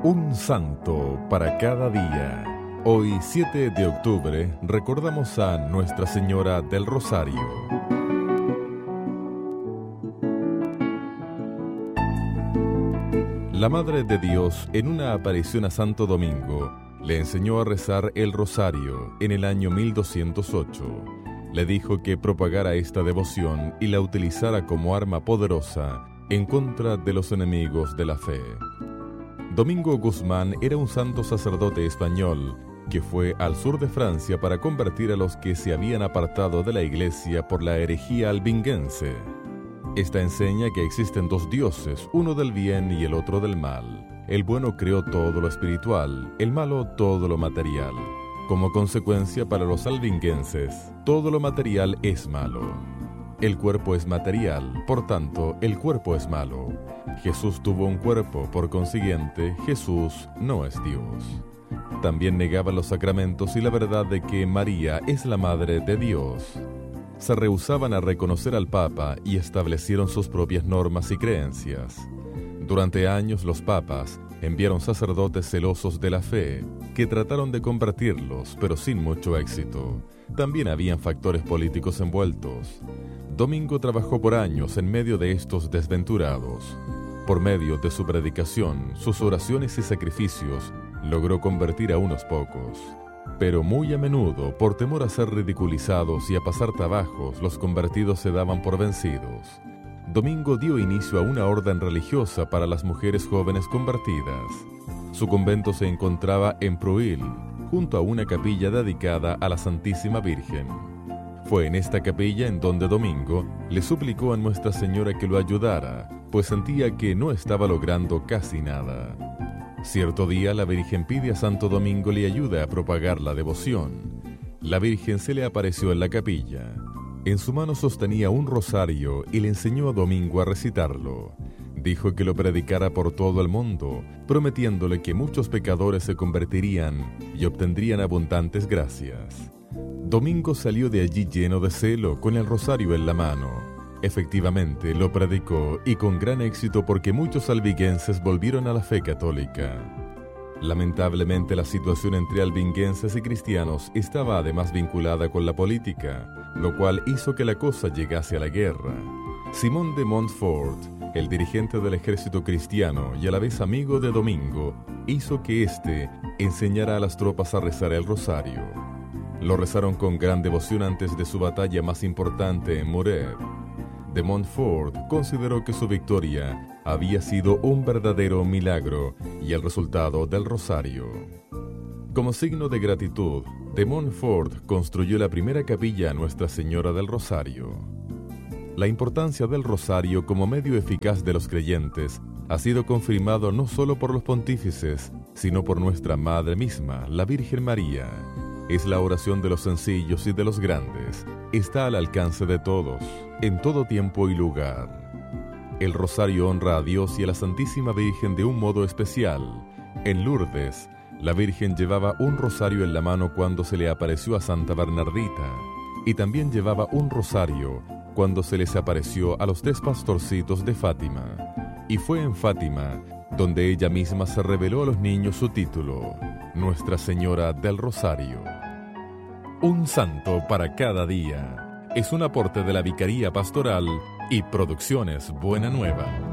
Un santo para cada día. Hoy, 7 de octubre, recordamos a Nuestra Señora del Rosario. La Madre de Dios, en una aparición a Santo Domingo, le enseñó a rezar el rosario en el año 1208. Le dijo que propagara esta devoción y la utilizara como arma poderosa en contra de los enemigos de la fe. Domingo Guzmán era un santo sacerdote español que fue al sur de Francia para convertir a los que se habían apartado de la iglesia por la herejía albinguense. Esta enseña que existen dos dioses, uno del bien y el otro del mal. El bueno creó todo lo espiritual, el malo todo lo material. Como consecuencia, para los albinguenses, todo lo material es malo. El cuerpo es material, por tanto, el cuerpo es malo. Jesús tuvo un cuerpo, por consiguiente, Jesús no es Dios. También negaba los sacramentos y la verdad de que María es la Madre de Dios. Se rehusaban a reconocer al Papa y establecieron sus propias normas y creencias. Durante años los papas enviaron sacerdotes celosos de la fe, que trataron de convertirlos, pero sin mucho éxito. También habían factores políticos envueltos. Domingo trabajó por años en medio de estos desventurados. Por medio de su predicación, sus oraciones y sacrificios, logró convertir a unos pocos. Pero muy a menudo, por temor a ser ridiculizados y a pasar trabajos, los convertidos se daban por vencidos. Domingo dio inicio a una orden religiosa para las mujeres jóvenes convertidas. Su convento se encontraba en Pruil, junto a una capilla dedicada a la Santísima Virgen. Fue en esta capilla en donde Domingo le suplicó a Nuestra Señora que lo ayudara, pues sentía que no estaba logrando casi nada. Cierto día la Virgen pide a Santo Domingo le ayude a propagar la devoción. La Virgen se le apareció en la capilla. En su mano sostenía un rosario y le enseñó a Domingo a recitarlo. Dijo que lo predicara por todo el mundo, prometiéndole que muchos pecadores se convertirían y obtendrían abundantes gracias. Domingo salió de allí lleno de celo, con el rosario en la mano. Efectivamente, lo predicó y con gran éxito porque muchos albinguenses volvieron a la fe católica. Lamentablemente, la situación entre albinguenses y cristianos estaba además vinculada con la política, lo cual hizo que la cosa llegase a la guerra. Simón de Montfort, el dirigente del ejército cristiano y a la vez amigo de Domingo, hizo que éste enseñara a las tropas a rezar el rosario. Lo rezaron con gran devoción antes de su batalla más importante en Muret. De Montfort consideró que su victoria había sido un verdadero milagro y el resultado del rosario. Como signo de gratitud, de Montfort construyó la primera capilla a Nuestra Señora del Rosario. La importancia del rosario como medio eficaz de los creyentes ha sido confirmado no solo por los pontífices, sino por nuestra Madre misma, la Virgen María. Es la oración de los sencillos y de los grandes. Está al alcance de todos, en todo tiempo y lugar. El rosario honra a Dios y a la Santísima Virgen de un modo especial. En Lourdes, la Virgen llevaba un rosario en la mano cuando se le apareció a Santa Bernardita, y también llevaba un rosario cuando se les apareció a los 3 pastorcitos de Fátima. Y fue en Fátima donde ella misma se reveló a los niños su título, Nuestra Señora del Rosario. Un santo para cada día. Es un aporte de la Vicaría Pastoral y Producciones Buena Nueva.